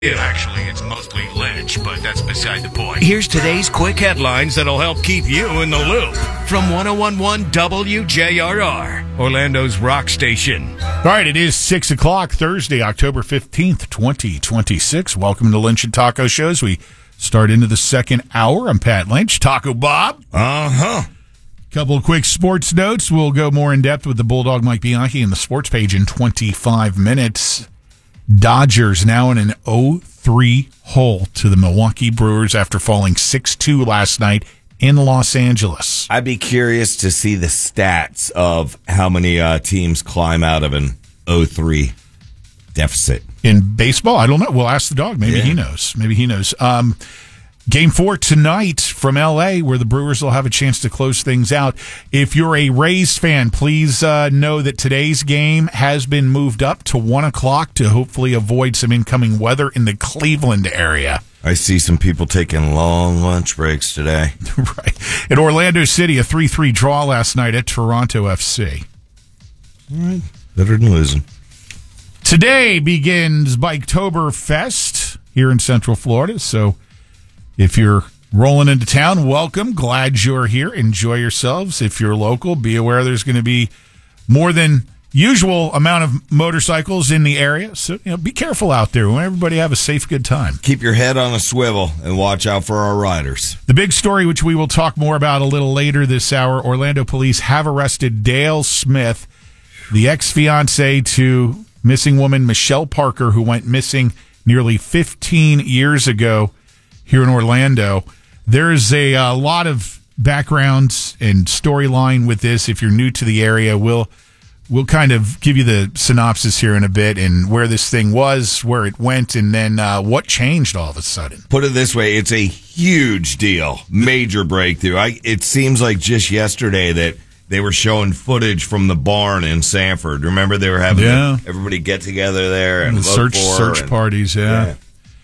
Actually, it's mostly Lynch, but that's beside the point. Here's today's quick headlines that'll help keep you in the loop. From 101.1 WJRR, Orlando's rock station. All right, it is 6 o'clock, Thursday, October 15th, 2026. Welcome to Lynch and Taco Shows. We start into the second hour. I'm Pat Lynch. Taco Bob. Couple of quick sports notes. We'll go more in depth with the Bulldog Mike Bianchi and the sports page in 25 minutes. Dodgers now in an 0-3 hole to the Milwaukee Brewers after falling 6-2 last night in Los Angeles. I'd be curious to see the stats of how many teams climb out of an 0-3 deficit. In baseball, I don't know. We'll ask the dog. Maybe he knows. Game 4 tonight from L.A., where the Brewers will have a chance to close things out. If you're a Rays fan, please know that today's game has been moved up to 1 o'clock to hopefully avoid some incoming weather in the Cleveland area. I see some people taking long lunch breaks today. Right. In Orlando City, a 3-3 draw last night at Toronto FC. All right. Better than losing. Today begins Biketoberfest here in Central Florida, so if you're rolling into town, welcome. Glad you're here. Enjoy yourselves. If you're local, be aware there's going to be more than usual amount of motorcycles in the area. So, be careful out there. Everybody have a safe, good time. Keep your head on a swivel and watch out for our riders. The big story, which we will talk more about a little later this hour, Orlando police have arrested Dale Smith, the ex-fiancé to missing woman Michelle Parker, who went missing nearly 15 years ago here in Orlando. There's a lot of backgrounds and storyline with this. If you're new to the area, we'll kind of give you the synopsis here in a bit and where this thing was, where it went, and then what changed all of a sudden. Put it this way, it's a huge deal, major breakthrough. It seems like just yesterday that they were showing footage from the barn in Sanford. Remember they were having everybody get together there and search parties, yeah.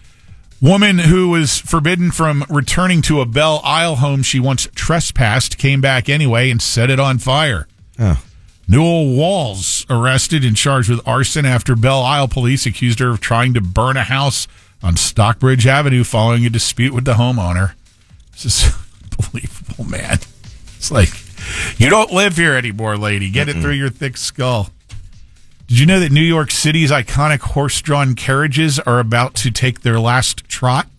Woman who was forbidden from returning to a Belle Isle home she once trespassed came back anyway and set it on fire. Oh. Newell Walls arrested and charged with arson after Belle Isle police accused her of trying to burn a house on Stockbridge Avenue following a dispute with the homeowner. This is unbelievable, man. It's like, you don't live here anymore, lady. Get it through your thick skull. Did you know that New York City's iconic horse-drawn carriages are about to take their last trot?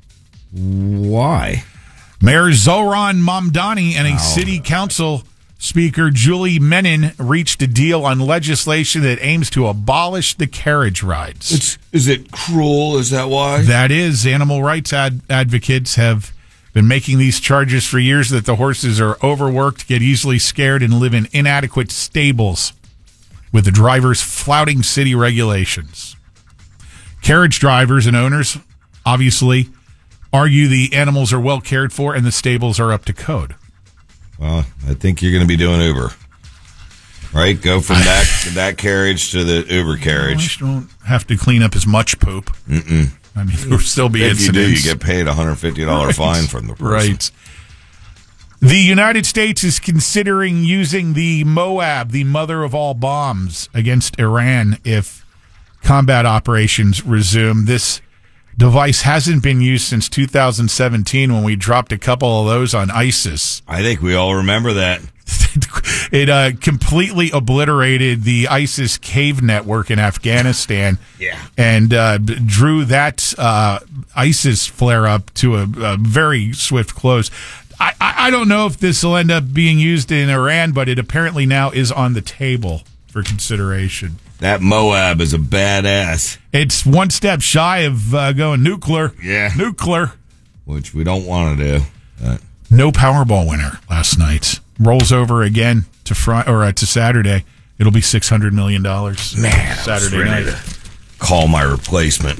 Why? Mayor Zohran Mamdani and a city council speaker, Julie Menin, reached a deal on legislation that aims to abolish the carriage rides. Is it cruel? Is that why? That is. Animal rights advocates have been making these charges for years that the horses are overworked, get easily scared, and live in inadequate stables, with the drivers flouting city regulations. Carriage drivers and owners obviously argue the animals are well cared for and the stables are up to code. Well, I think you're going to be doing Uber, right? Go from that carriage to the Uber carriage. You don't have to clean up as much poop. I mean, there'll still be if incidents. You do, you get paid a $150 fine from the person. Right. The United States is considering using the Moab, the mother of all bombs, against Iran if combat operations resume. This device hasn't been used since 2017 when we dropped a couple of those on ISIS. I think we all remember that. It completely obliterated the ISIS cave network in Afghanistan. And drew that ISIS flare-up to a very swift close. I don't know if this will end up being used in Iran, but it apparently now is on the table for consideration. That Moab is a badass. It's one step shy of going nuclear. Yeah. Nuclear. Which we don't want to do. But. No Powerball winner last night. Rolls over again to Saturday. It'll be $600 million. Man, Saturday night. Call my replacement.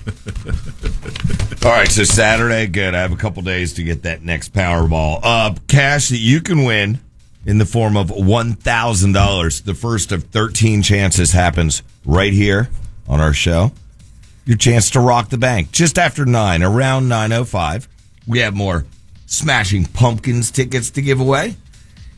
All right, so Saturday, good. I have a couple days to get that next Powerball. Cash that you can win in the form of $1,000. The first of 13 chances happens right here on our show. Your chance to rock the bank. Just after 9, around 9:05, we have more Smashing Pumpkins tickets to give away.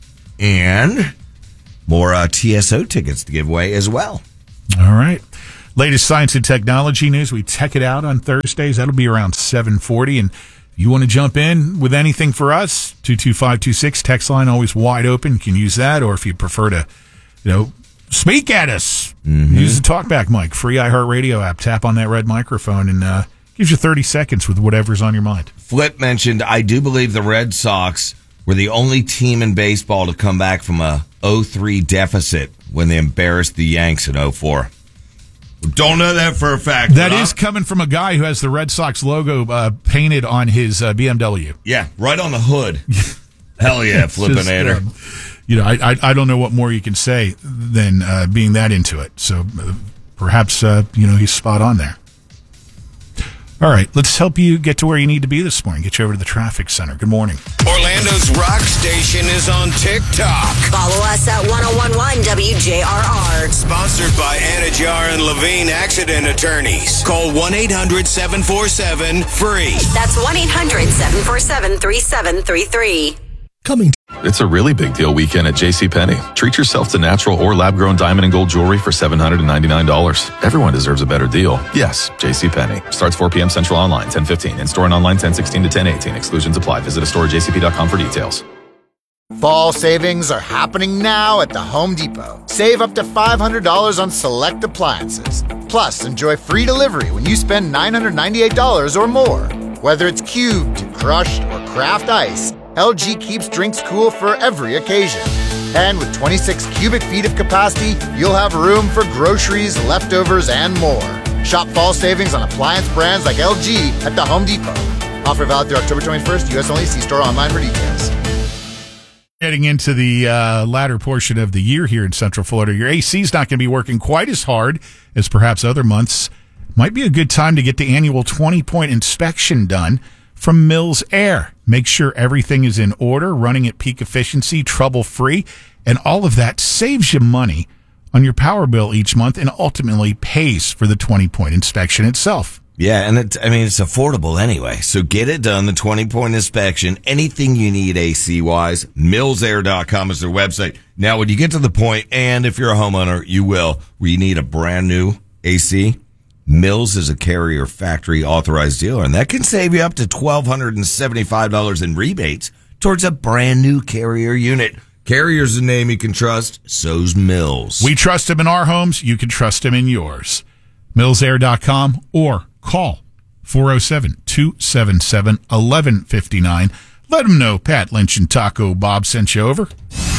And more TSO tickets to give away as well. All right. Latest science and technology news. We tech it out on Thursdays. That'll be around 7:40. And you want to jump in with anything for us? 22526 text line always wide open. You can use that, or if you prefer to, speak at us, use the TalkBack mic. Free iHeartRadio app. Tap on that red microphone and gives you 30 seconds with whatever's on your mind. Flip mentioned, I do believe the Red Sox were the only team in baseball to come back from a 0-3 deficit when they embarrassed the Yanks in 0-4. Don't know that for a fact. That is coming from a guy who has the Red Sox logo painted on his BMW. Yeah, right on the hood. Hell yeah, Flippinator. I don't know what more you can say than being that into it. So perhaps, he's spot on there. All right, let's help you get to where you need to be this morning. Get you over to the traffic center. Good morning. Orlando's rock station is on TikTok. Follow us at 1011 WJRR. Sponsored by Anajar and Levine Accident Attorneys. Call 1-800-747-FREE. That's 1-800-747-3733. It's a really big deal weekend at JCPenney. Treat yourself to natural or lab-grown diamond and gold jewelry for $799. Everyone deserves a better deal. Yes, JCPenney. Starts 4 p.m. Central online, 10:15. In-store and online, 10:16 to 10:18. Exclusions apply. Visit a store at jcp.com for details. Fall savings are happening now at the Home Depot. Save up to $500 on select appliances. Plus, enjoy free delivery when you spend $998 or more. Whether it's cubed, crushed, or craft ice, LG keeps drinks cool for every occasion. And with 26 cubic feet of capacity, you'll have room for groceries, leftovers, and more. Shop fall savings on appliance brands like LG at the Home Depot. Offer valid through October 21st, U.S. only. See store online for details. Getting into the latter portion of the year here in Central Florida, your AC's not going to be working quite as hard as perhaps other months. Might be a good time to get the annual 20-point inspection done from Mills Air. Make sure everything is in order, running at peak efficiency, trouble-free, and all of that saves you money on your power bill each month and ultimately pays for the 20-point inspection itself. Yeah, and it's affordable anyway. So get it done, the 20-point inspection, anything you need AC-wise, millsair.com is their website. Now, when you get to the point, and if you're a homeowner, you will, where you need a brand new AC, Mills is a Carrier factory authorized dealer, and that can save you up to $1,275 in rebates towards a brand new Carrier unit. Carrier's a name you can trust, so's Mills. We trust him in our homes. You can trust him in yours. Millsair.com or call 407-277-1159. Let them know Pat Lynch and Taco Bob sent you over.